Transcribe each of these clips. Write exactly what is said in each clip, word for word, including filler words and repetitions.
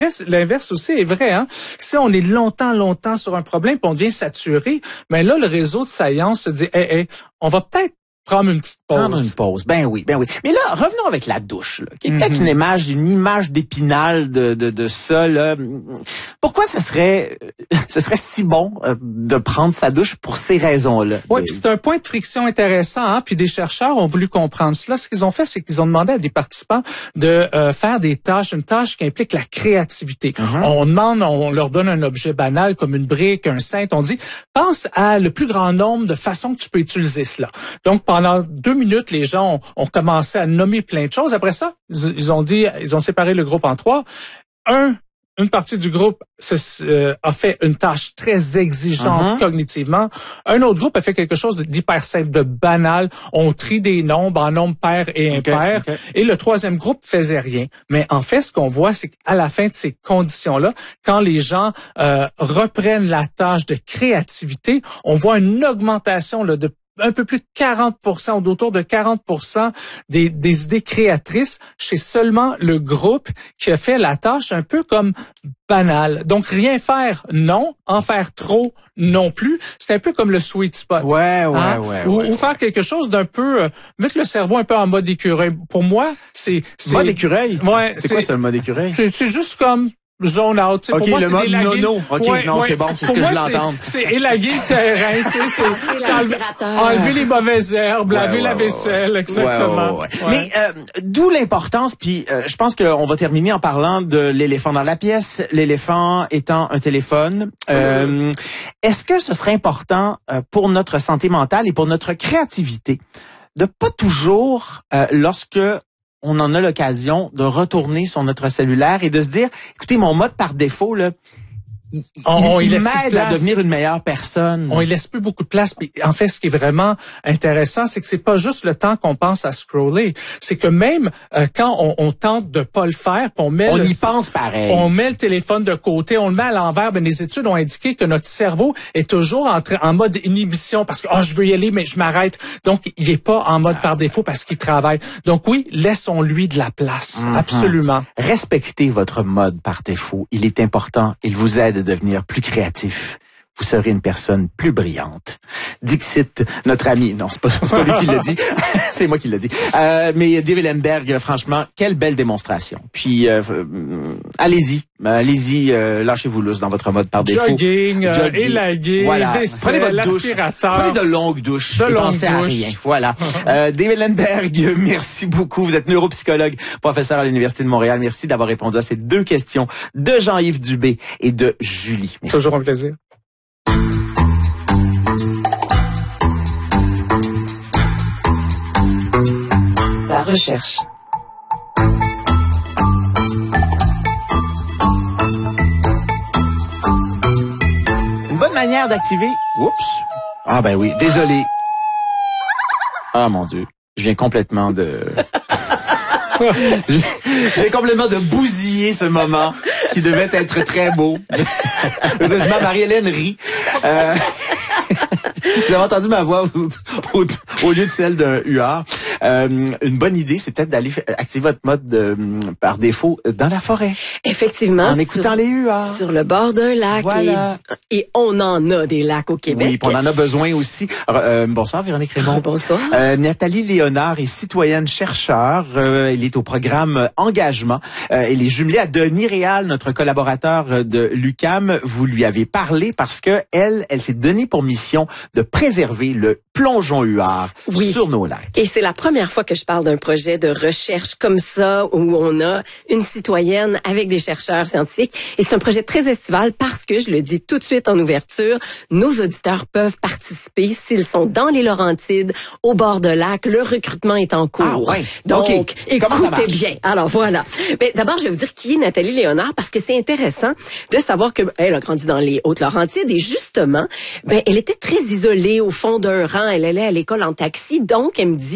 L'inverse aussi est vrai. Hein? Si on est longtemps, longtemps sur un problème, puis on devient saturé, mais là, le réseau de science se dit, hey, hey, on va peut-être prendre une petite pause. Prendre une pause. Ben oui, ben oui. Mais là, revenons avec la douche, là, qui est peut-être Mm-hmm. une image, une image d'Épinal de, de, de ça, là. Pourquoi ce serait, ce serait si bon euh, de prendre sa douche pour ces raisons-là? Oui, c'est un point de friction intéressant. Hein? Puis des chercheurs ont voulu comprendre cela. Ce qu'ils ont fait, c'est qu'ils ont demandé à des participants de euh, faire des tâches, une tâche qui implique la créativité. Mm-hmm. On demande, on leur donne un objet banal comme une brique, un cintre. On dit, pense à le plus grand nombre de façons que tu peux utiliser cela. Donc, pendant deux minutes, les gens ont, ont commencé à nommer plein de choses. Après ça, ils, ils ont dit, ils ont séparé le groupe en trois. Un, une partie du groupe se, euh, a fait une tâche très exigeante uh-huh. cognitivement. Un autre groupe a fait quelque chose d'hyper simple, de banal. On trie des nombres en nombres pairs et impairs. Okay, okay. Et le troisième groupe faisait rien. Mais en fait, ce qu'on voit, c'est qu'à la fin de ces conditions-là, quand les gens euh, reprennent la tâche de créativité, on voit une augmentation là, de un peu plus de quarante pour cent ou d'autour de quarante pour cent des, des idées créatrices chez seulement le groupe qui a fait la tâche un peu comme banale. Donc, rien faire, non. En faire trop, non plus. C'est un peu comme le sweet spot. Ouais, ouais, hein? ouais. Ou, ouais, ou ouais. faire quelque chose d'un peu... Euh, mettre le cerveau un peu en mode écureuil. Pour moi, c'est... c'est mode écureuil? Ouais. C'est, c'est quoi, ça, le mode écureuil? C'est, c'est juste comme... zone out. OK, pour moi, le c'est mode élaguer. nono. OK, ouais, non, ouais. c'est bon, c'est pour ce que moi, je voulais entendre. C'est, c'est élaguer le terrain, tu sais, c'est, c'est enlever, enlever les mauvaises herbes, ouais, laver ouais, la ouais, vaisselle, ouais. exactement. Ouais, ouais, ouais. Mais euh, d'où l'importance, puis euh, je pense qu'on va terminer en parlant de l'éléphant dans la pièce, l'éléphant étant un téléphone. Euh, est-ce que ce serait important euh, pour notre santé mentale et pour notre créativité de pas toujours, euh, lorsque on en a l'occasion de retourner sur notre cellulaire et de se dire, écoutez, mon mode par défaut, là, il, on, il, il il m'aide à devenir une meilleure personne. On ne laisse plus beaucoup de place. Puis en fait, ce qui est vraiment intéressant, c'est que c'est pas juste le temps qu'on pense à scroller. C'est que même euh, quand on, on tente de pas le faire, puis on met on le, y pense pareil. On met le téléphone de côté, on le met à l'envers. Ben, les études ont indiqué que notre cerveau est toujours en, tra- en mode inhibition parce que oh, je veux y aller, mais je m'arrête. Donc, il est pas en mode ah. par défaut parce qu'il travaille. Donc oui, laissons-lui de la place. Mm-hmm. Absolument. Respectez votre mode par défaut. Il est important. Il vous aide de devenir plus créatif. Vous serez une personne plus brillante. Dixit, notre ami. Non, c'est pas, c'est pas lui qui l'a dit. C'est moi qui l'ai dit. Euh, mais Dave Ellenberg, franchement, quelle belle démonstration. Puis, euh, euh, allez-y. Allez-y, euh, lâchez-vous lousse dans votre mode par défaut. Jogging, euh, Jogging. élaguer, voilà. vaisselle, Prenez votre douche. l'aspirateur. Prenez de longues douches. De et longues pensez à douches. rien. Voilà. euh, Dave Ellenberg, merci beaucoup. Vous êtes neuropsychologue, professeur à l'Université de Montréal. Merci d'avoir répondu à ces deux questions de Jean-Yves Dubé et de Julie. Merci. Toujours un plaisir. La recherche. Une bonne manière d'activer... Oups. Ah ben oui, désolé. Ah mon Dieu, je viens complètement de... J'ai complètement de bousiller ce moment qui devait être très beau. Heureusement, Marie-Hélène rit. Euh... Vous avez entendu ma voix au, au, au lieu de celle d'un huard. Euh, une bonne idée, c'est peut-être d'aller activer votre mode de, par défaut dans la forêt. Effectivement. En écoutant sur, les huards. Sur le bord d'un lac. Voilà. Et, et on en a des lacs au Québec. Oui, on en a besoin aussi. Alors, euh, bonsoir, Véronique Raymond. Bonsoir. Euh, Nathalie Léonard est citoyenne chercheur. Euh, elle est au programme Engagement. Euh, elle est jumelée à Denis Réal, notre collaborateur de l'U Q A M. Vous lui avez parlé parce que elle, elle s'est donnée pour mission de préserver le plongeon huard oui. sur nos lacs. Et c'est la première fois que je parle d'un projet de recherche comme ça, où on a une citoyenne avec des chercheurs scientifiques. Et c'est un projet très estival parce que, je le dis tout de suite en ouverture, nos auditeurs peuvent participer s'ils sont dans les Laurentides, au bord de lac. Le recrutement est en cours. Ah, ouais. Donc, okay. écoutez bien. Alors, voilà. Mais d'abord, je vais vous dire qui est Nathalie Léonard parce que c'est intéressant de savoir que elle a grandi dans les Hautes-Laurentides et justement, ben, elle était très isolée au fond d'un rang. Elle allait à l'école en taxi. Donc, elle me dit, moi,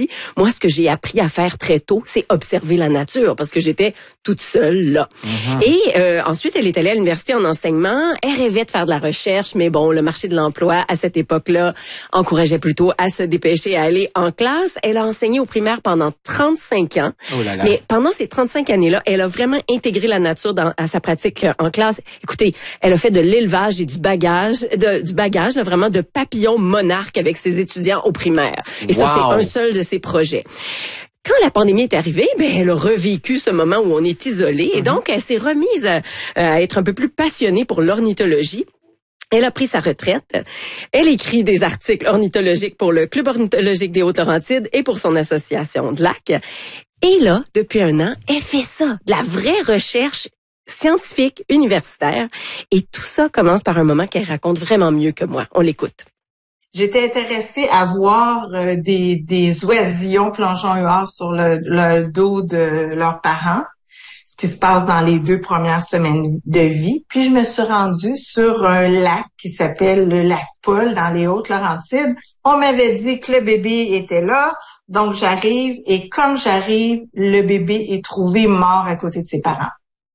moi, ce que j'ai appris à faire très tôt, c'est observer la nature parce que j'étais toute seule là. Mm-hmm. Et euh, ensuite, elle est allée à l'université en enseignement. Elle rêvait de faire de la recherche, mais bon, le marché de l'emploi à cette époque-là encourageait plutôt à se dépêcher à aller en classe. Elle a enseigné au primaire pendant trente-cinq ans. Oh là là. Mais pendant ces trente-cinq années-là, elle a vraiment intégré la nature dans, à sa pratique en classe. Écoutez, elle a fait de l'élevage et du bagage, de, du bagage, là, vraiment de papillons monarques avec ses étudiants au primaire. Et wow. Ça, c'est un seul de ses projets. Quand la pandémie est arrivée, ben elle a revécu ce moment où on est isolé et donc elle s'est remise à, à être un peu plus passionnée pour l'ornithologie. Elle a pris sa retraite. Elle écrit des articles ornithologiques pour le Club ornithologique des Hautes-Laurentides et pour son association de lac. Et là, depuis un an, elle fait ça, de la vraie recherche scientifique, universitaire. Et tout ça commence par un moment qu'elle raconte vraiment mieux que moi. On l'écoute. J'étais intéressée à voir euh, des, des oisillons plongeons huards sur le, le dos de leurs parents, ce qui se passe dans les deux premières semaines de vie. Puis je me suis rendue sur un lac qui s'appelle le lac Paul dans les Hautes-Laurentides. On m'avait dit que le bébé était là, donc j'arrive et comme j'arrive, le bébé est trouvé mort à côté de ses parents.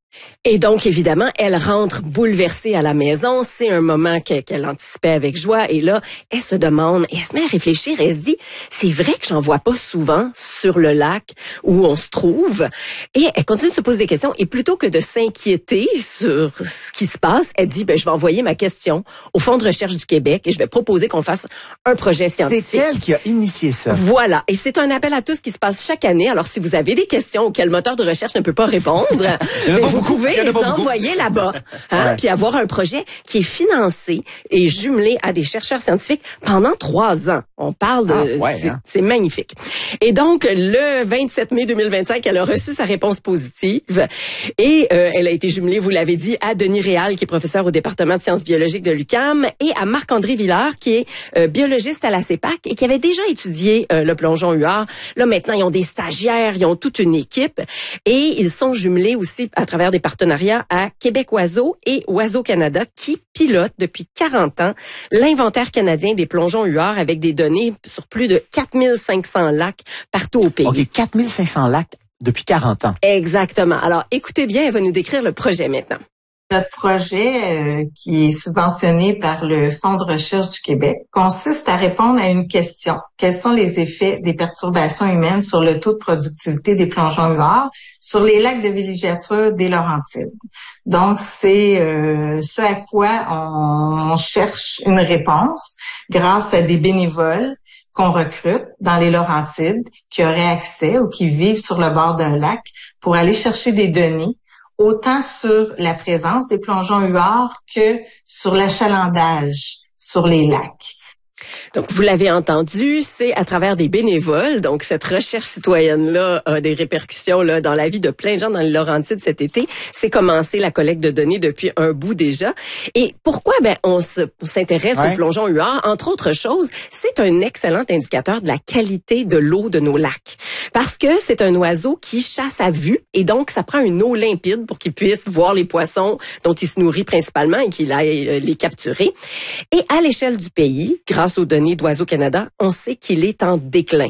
Et donc, évidemment, elle rentre bouleversée à la maison. C'est un moment qu'elle, qu'elle anticipait avec joie. Et là, elle se demande, et elle se met à réfléchir, et elle se dit, c'est vrai que j'en vois pas souvent sur le lac où on se trouve. Et elle continue de se poser des questions. Et plutôt que de s'inquiéter sur ce qui se passe, elle dit, ben, je vais envoyer ma question au Fonds de recherche du Québec et je vais proposer qu'on fasse un projet scientifique. C'est elle qui a initié ça. Voilà. Et c'est un appel à tous qui se passe chaque année. Alors, si vous avez des questions auxquelles le moteur de recherche ne peut pas répondre, ben, vous pouvez les envoyer là-bas, hein, ouais. Puis avoir un projet qui est financé et jumelé à des chercheurs scientifiques pendant trois ans. On parle de, ah, ouais, c'est, hein. c'est magnifique. Et donc le vingt-sept mai deux mille vingt-cinq, elle a reçu sa réponse positive et euh, elle a été jumelée, vous l'avez dit, à Denis Réal, qui est professeur au département de sciences biologiques de l'U Q A M, et à Marc-André Villard, qui est euh, biologiste à la CEPAC et qui avait déjà étudié euh, le plongeon huard. Là maintenant, ils ont des stagiaires, ils ont toute une équipe et ils sont jumelés aussi à travers des partenariats à Québec Oiseaux et Oiseaux Canada qui pilotent depuis quarante ans l'inventaire canadien des plongeons huards avec des données sur plus de quatre mille cinq cents lacs partout au pays. OK, quatre mille cinq cents lacs depuis quarante ans. Exactement. Alors, écoutez bien, elle va nous décrire le projet maintenant. Notre projet, euh, qui est subventionné par le Fonds de recherche du Québec, consiste à répondre à une question. Quels sont les effets des perturbations humaines sur le taux de productivité des plongeons huards sur les lacs de villégiature des Laurentides? Donc, c'est euh, ce à quoi on, on cherche une réponse grâce à des bénévoles qu'on recrute dans les Laurentides qui auraient accès ou qui vivent sur le bord d'un lac pour aller chercher des données autant sur la présence des plongeons huards que sur l'achalandage sur les lacs. Donc, vous l'avez entendu, c'est à travers des bénévoles. Donc, cette recherche citoyenne-là a des répercussions là dans la vie de plein de gens dans les Laurentides cet été. C'est commencé la collecte de données depuis un bout déjà. Et pourquoi ben on, se, on s'intéresse ouais. aux plongeons huards? Entre autres choses, c'est un excellent indicateur de la qualité de l'eau de nos lacs. Parce que c'est un oiseau qui chasse à vue et donc ça prend une eau limpide pour qu'il puisse voir les poissons dont il se nourrit principalement et qu'il aille les capturer. Et à l'échelle du pays, grâce aux données d'Oiseaux Canada, on sait qu'il est en déclin.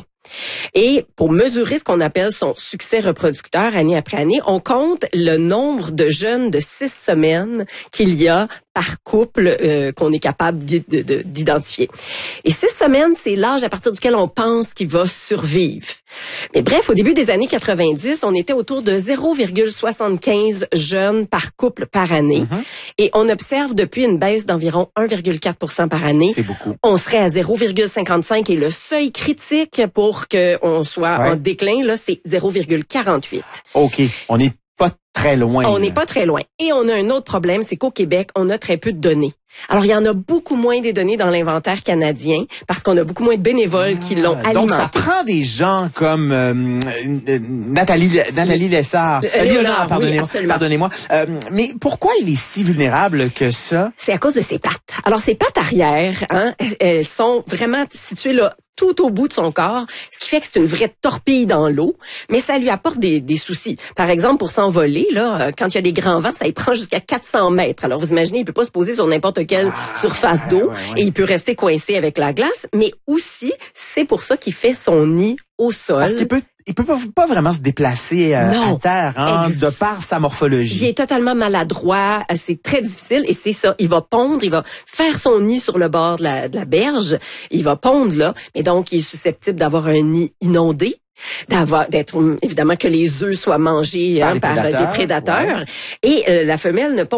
Et pour mesurer ce qu'on appelle son succès reproducteur année après année, on compte le nombre de jeunes de six semaines qu'il y a par couple euh, qu'on est capable d'identifier. Et six semaines, c'est l'âge à partir duquel on pense qu'il va survivre. Mais bref, au début des années quatre-vingt-dix, on était autour de zéro virgule soixante-quinze jeunes par couple par année. Mm-hmm. Et on observe depuis une baisse d'environ un virgule quatre pour cent par année. C'est beaucoup. On serait à zéro virgule cinquante-cinq et le seuil critique pour qu'on soit ouais. en déclin, là, c'est zéro virgule quarante-huit. OK. On n'est pas très loin. On n'est pas très loin. Et on a un autre problème, c'est qu'au Québec, on a très peu de données. Alors, il y en a beaucoup moins des données dans l'inventaire canadien parce qu'on a beaucoup moins de bénévoles qui l'ont alimenté. Donc, ça prend des gens comme euh, Nathalie Nathalie Lessard. Euh, Léonard, pardonnez-moi. Oui, pardonnez-moi. Euh, mais pourquoi il est si vulnérable que ça? C'est à cause de ses pattes. Alors, ses pattes arrière, hein, elles sont vraiment situées là tout au bout de son corps, ce qui fait que c'est une vraie torpille dans l'eau, mais ça lui apporte des, des soucis. Par exemple, pour s'envoler, là, quand il y a des grands vents, ça y prend jusqu'à quatre cents mètres. Alors, vous imaginez, il peut pas se poser sur n'importe quelle ah, surface d'eau ouais, ouais. et il peut rester coincé avec la glace, mais aussi, c'est pour ça qu'il fait son nid au sol. Parce qu'il peut Il peut pas vraiment se déplacer euh, à terre, hein, ex- de par sa morphologie. Il est totalement maladroit, c'est très difficile et c'est ça. Il va pondre, il va faire son nid sur le bord de la, de la berge, il va pondre là, et donc il est susceptible d'avoir un nid inondé. D'avoir, d'être, évidemment, que les œufs soient mangés par, hein, par des prédateurs. Ouais. Et euh, la femelle ne pond